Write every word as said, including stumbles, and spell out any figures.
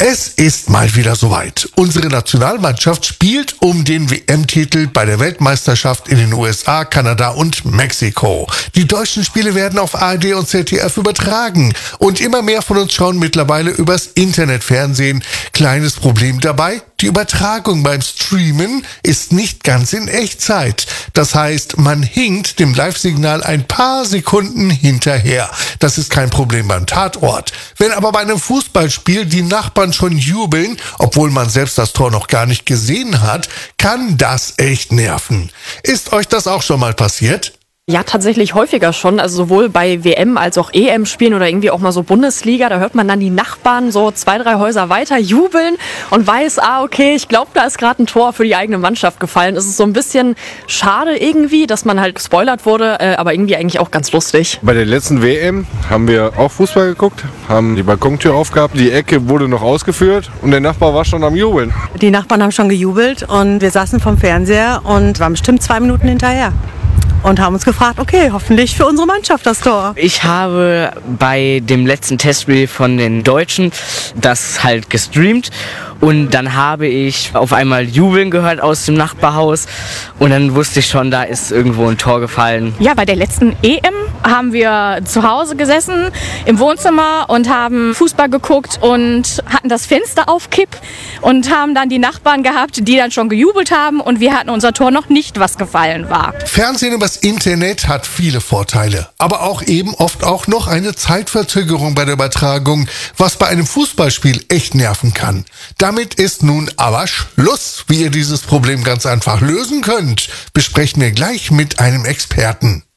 Es ist mal wieder soweit. Unsere Nationalmannschaft spielt um den W M-Titel bei der Weltmeisterschaft in den U S A, Kanada und Mexiko. Die deutschen Spiele werden auf A R D und Z D F übertragen und immer mehr von uns schauen mittlerweile übers Internetfernsehen. Kleines Problem dabei: die Übertragung beim Streamen ist nicht ganz in Echtzeit. Das heißt, man hinkt dem Live-Signal ein paar Sekunden hinterher. Das ist kein Problem beim Tatort. Wenn aber bei einem Fußballspiel die Nachbarn schon jubeln, obwohl man selbst das Tor noch gar nicht gesehen hat, kann das echt nerven. Ist euch das auch schon mal passiert? Ja, tatsächlich häufiger schon. Also sowohl bei W M- als auch E M-Spielen oder irgendwie auch mal so Bundesliga. Da hört man dann die Nachbarn so zwei, drei Häuser weiter jubeln und weiß, ah, okay, ich glaube, da ist gerade ein Tor für die eigene Mannschaft gefallen. Es ist so ein bisschen schade irgendwie, dass man halt gespoilert wurde, äh, aber irgendwie eigentlich auch ganz lustig. Bei der letzten W M haben wir auch Fußball geguckt, haben die Balkontür aufgehabt, die Ecke wurde noch ausgeführt und der Nachbar war schon am Jubeln. Die Nachbarn haben schon gejubelt und wir saßen vom Fernseher und waren bestimmt zwei Minuten hinterher. Und haben uns gefragt, okay, hoffentlich für unsere Mannschaft das Tor. Ich habe bei dem letzten Testspiel von den Deutschen das halt gestreamt und dann habe ich auf einmal Jubeln gehört aus dem Nachbarhaus und dann wusste ich schon, da ist irgendwo ein Tor gefallen. Ja, bei der letzten E M haben wir zu Hause gesessen im Wohnzimmer und haben Fußball geguckt und hatten das Fenster auf Kipp und haben dann die Nachbarn gehabt, die dann schon gejubelt haben und wir hatten unser Tor noch nicht, was gefallen war. Fernsehen übers Internet hat viele Vorteile, aber auch eben oft auch noch eine Zeitverzögerung bei der Übertragung, was bei einem Fußballspiel echt nerven kann. Damit ist nun aber Schluss. Wie ihr dieses Problem ganz einfach lösen könnt, besprechen wir gleich mit einem Experten.